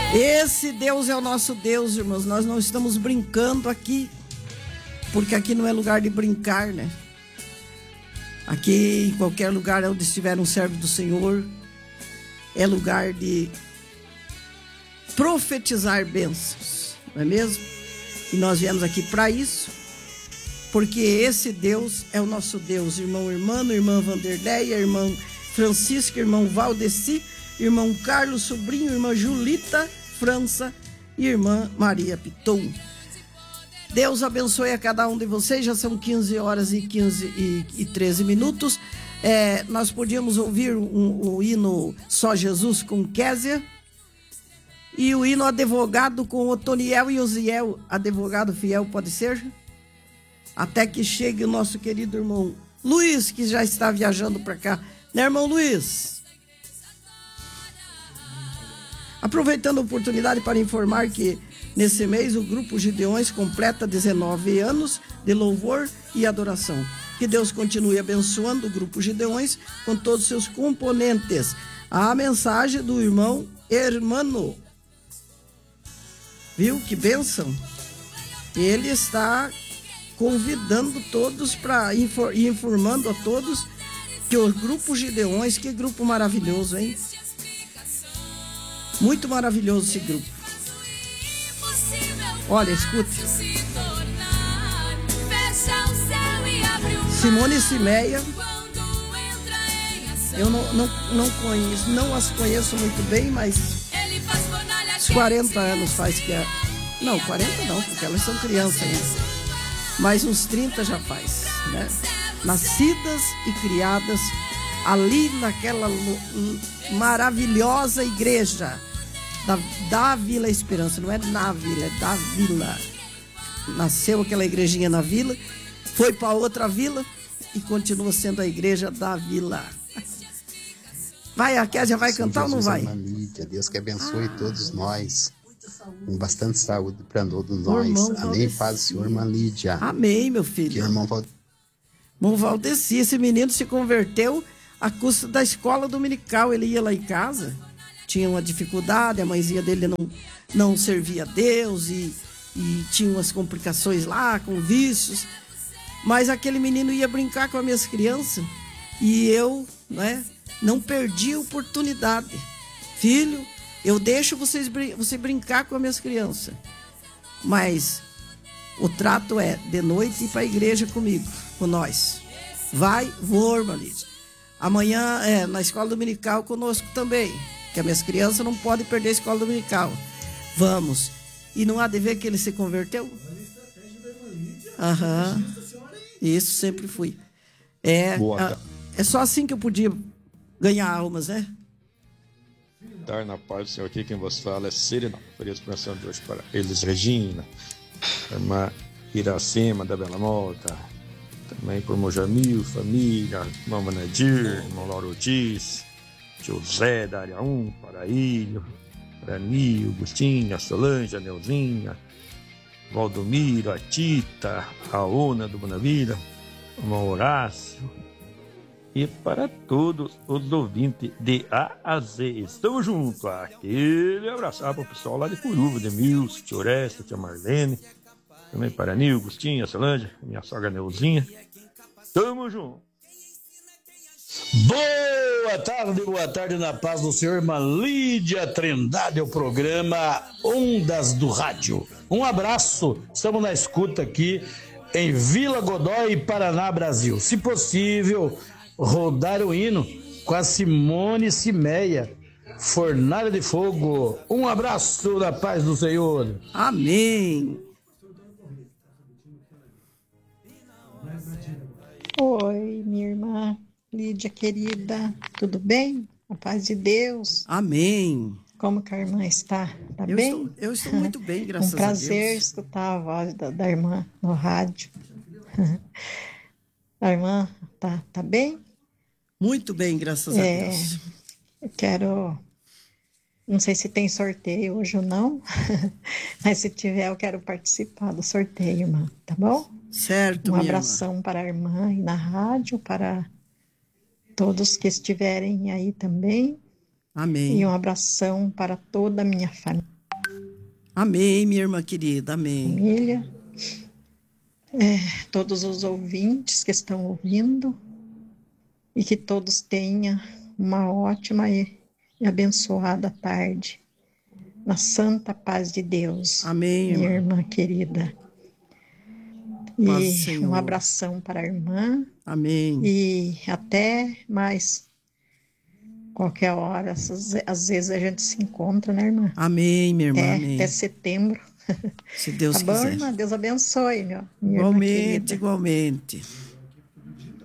Esse Deus é o nosso Deus, irmãos. Nós não estamos brincando aqui, porque aqui não é lugar de brincar, né? Aqui, em qualquer lugar onde estiver um servo do Senhor, é lugar de profetizar bênçãos, não é mesmo? E nós viemos aqui para isso, porque esse Deus é o nosso Deus. Irmão Irmã, irmã Vanderleia, irmão Francisco, irmão Valdeci, irmão Carlos, sobrinho, irmã Julita França e irmã Maria Piton. Deus abençoe a cada um de vocês. Já são 15 horas e 13 minutos. Nós podíamos ouvir o hino Só Jesus com Késia e o hino Advogado com Otoniel e Osiel. Advogado fiel, pode ser? Até que chegue o nosso querido irmão Luiz, que já está viajando para cá. Né, irmão Luiz? Aproveitando a oportunidade para informar que nesse mês o Grupo Gideões completa 19 anos de louvor e adoração. Que Deus continue abençoando o Grupo Gideões com todos os seus componentes. A mensagem do irmão Hermano. Viu que bênção? Ele está convidando todos para informando a todos que o Grupo Gideões, que grupo maravilhoso, hein? Muito maravilhoso esse grupo. Olha, escute. Simone e Simeia. Eu não conheço, não as conheço muito bem, mas uns 40 anos faz que é. Não, 40 não, porque elas são crianças ainda. Mas uns 30 já faz, né? Nascidas e criadas ali naquela maravilhosa igreja da Vila Esperança. Não é na vila, é da vila. Nasceu aquela igrejinha na vila, foi para outra vila e continua sendo a igreja da vila. Vai, a Késia vai cantar ou não vai? Lídia, Deus que abençoe todos nós, com bastante saúde para todos nós. Amém, paz do Senhor, irmã Lídia. Amém, meu filho. Que irmão Valdeci, esse menino se converteu à custa da escola dominical. Ele ia lá em casa, tinha uma dificuldade, a mãezinha dele não servia a Deus e tinha umas complicações lá, com vícios. Mas aquele menino ia brincar com as minhas crianças e eu, né, não perdi a oportunidade. Filho, eu deixo você brincar com as minhas crianças, mas o trato é de noite ir para a igreja comigo, com nós. Vou, irmã Lídia. Amanhã na escola dominical conosco também, que as minhas crianças não podem perder a escola dominical. Vamos. E não há de ver que ele se converteu? Aham. Isso, sempre fui. É só assim que eu podia ganhar almas, né? Estar na paz do Senhor. Aqui quem vos fala é Serena. Por isso, oração de hoje para Elis Regina, irmã Iracema da Bela Mota, também por Mojamil, família, irmão Manadir, irmão Lauro Diz, José da área 1, Paraílio, Ranil, Agostinha, Solange, a Neuzinha, Valdomiro, a Tita, a Ona do Bonavira, o irmão Horácio, e para todos os ouvintes de A a Z. Estamos juntos. Aquele abraço para o pessoal lá de Curuva, de Milson, tia Oresta, tia Marlene, também para Nil, Agostinha, Solange, minha sogra Neuzinha. Tamo junto. Boa tarde na paz do Senhor, irmã Lídia Trindade, o programa Ondas do Rádio. Um abraço, estamos na escuta aqui em Vila Godói, Paraná, Brasil. Se possível, rodar o hino com a Simone Simeia, Fornalha de Fogo. Um abraço na paz do Senhor. Amém. Oi, minha irmã Lídia querida, tudo bem? A paz de Deus. Amém. Como que a irmã está? Tá bem? Eu estou muito bem, graças a Deus. Um prazer escutar a voz da irmã no rádio. A irmã tá bem? Muito bem, graças a Deus. Eu quero... Não sei se tem sorteio hoje ou não, mas se tiver eu quero participar do sorteio, irmã, tá bom? Certo, Um abração para a irmã e na rádio, para todos que estiverem aí também. Amém. E um abração para toda a minha família. Amém, minha irmã querida, amém. Família, todos os ouvintes que estão ouvindo, e que todos tenham uma ótima e abençoada tarde, na santa paz de Deus. Amém, minha irmã. irmã querida. Paz do E Senhor. um abração para a irmã. Amém. E até mais qualquer hora. Às vezes a gente se encontra, né, irmã? Amém, minha irmã, amém. Até setembro. Se Deus Tá bom, quiser. irmã? Deus abençoe, minha irmã Igualmente, querida. igualmente.